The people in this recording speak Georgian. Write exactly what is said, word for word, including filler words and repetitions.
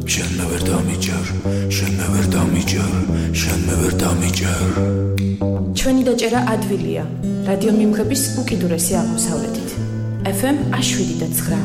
შენ მე ვერ დამიჯერ, შენ მე ვერ დამიჯერ, შენ მე ვერ დამიჯერ. ჩვენი დაჭერა ადვილია. რადიო მიმღების უკიდურესი აღმოსავლეთით. ეფ ემ შვიდი და ცხრა.